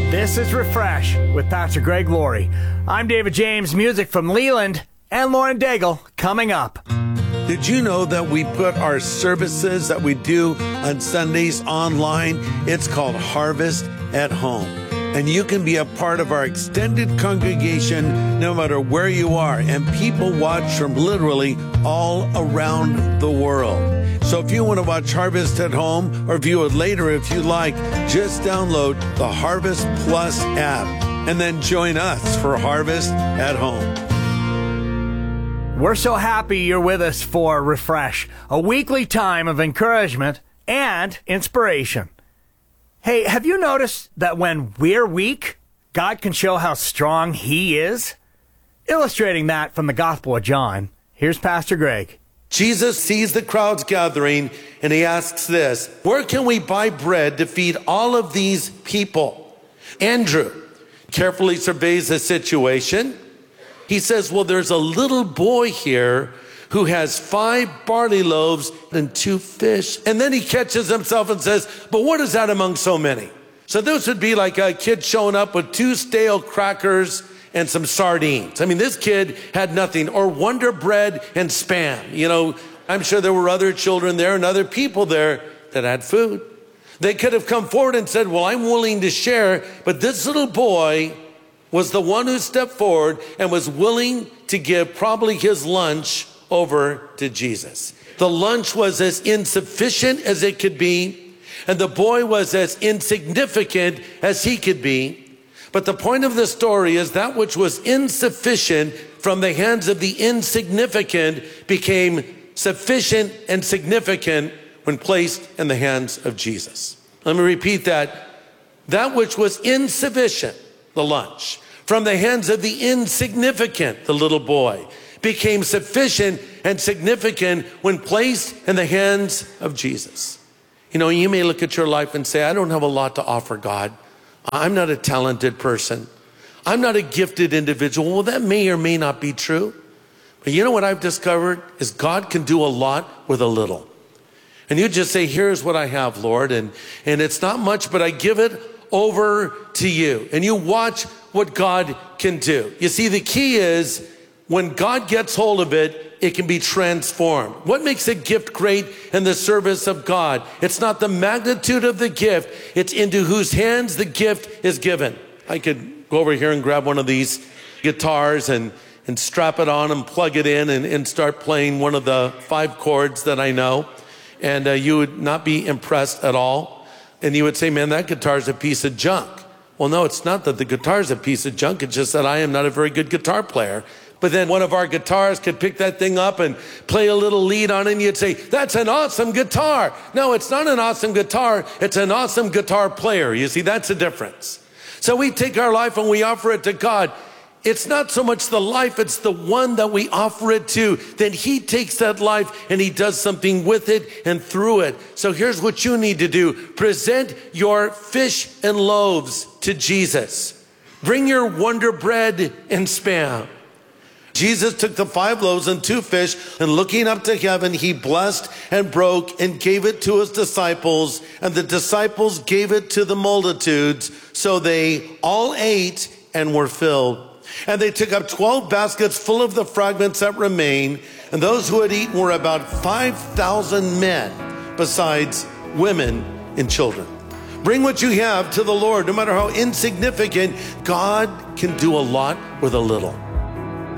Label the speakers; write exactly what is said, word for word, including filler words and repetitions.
Speaker 1: This is Refresh with Pastor Greg Laurie. I'm David James, music from Leland, and Lauren Daigle coming up.
Speaker 2: Did you know that we put our services that we do on Sundays online? It's called Harvest at Home. And you can be a part of our extended congregation no matter where you are. And people watch from literally all around the world. So if you want to watch Harvest at Home or view it later if you like, just download the Harvest Plus app and then join us for Harvest at Home.
Speaker 1: We're so happy you're with us for Refresh, a weekly time of encouragement and inspiration. Hey, have you noticed that when we're weak, God can show how strong He is? Illustrating that from the Gospel of John, here's Pastor Greg.
Speaker 2: Jesus sees the crowds gathering and He asks this, where can we buy bread to feed all of these people? Andrew carefully surveys the situation. He says, well, there's a little boy here who has five barley loaves and two fish. And then he catches himself and says, but what is that among so many? So this would be like a kid showing up with two stale crackers and some sardines. I mean, this kid had nothing, or Wonder Bread and Spam. You know, I'm sure there were other children there and other people there that had food. They could have come forward and said, well, I'm willing to share, but this little boy was the one who stepped forward and was willing to give probably his lunch over to Jesus. The lunch was as insufficient as it could be, and the boy was as insignificant as he could be. But the point of the story is that which was insufficient from the hands of the insignificant became sufficient and significant when placed in the hands of Jesus. Let me repeat that. That which was insufficient, the lunch, from the hands of the insignificant, the little boy, became sufficient and significant when placed in the hands of Jesus. You know, you may look at your life and say, I don't have a lot to offer God. I'm not a talented person. I'm not a gifted individual. Well, that may or may not be true. But you know what I've discovered is God can do a lot with a little. And you just say, here's what I have, Lord. And, and it's not much, but I give it over to you. And you watch what God can do. You see, the key is when God gets hold of it, it can be transformed. What makes a gift great in the service of God? It's not the magnitude of the gift, it's into whose hands the gift is given. I could go over here and grab one of these guitars and, and strap it on and plug it in and, and start playing one of the five chords that I know. And uh, you would not be impressed at all. And you would say, man, that guitar's a piece of junk. Well, no, it's not that the guitar's a piece of junk. It's just that I am not a very good guitar player. But then one of our guitarists could pick that thing up and play a little lead on it, and you'd say, that's an awesome guitar. No, it's not an awesome guitar. It's an awesome guitar player. You see, that's the difference. So we take our life and we offer it to God. It's not so much the life, it's the one that we offer it to. Then He takes that life and He does something with it and through it. So here's what you need to do. Present your fish and loaves to Jesus. Bring your Wonder Bread and Spam. Jesus took the five loaves and two fish, and looking up to heaven, He blessed and broke and gave it to His disciples, and the disciples gave it to the multitudes. So they all ate and were filled. And they took up twelve baskets full of the fragments that remained, and those who had eaten were about five thousand men, besides women and children. Bring what you have to the Lord. No matter how insignificant, God can do a lot with a little.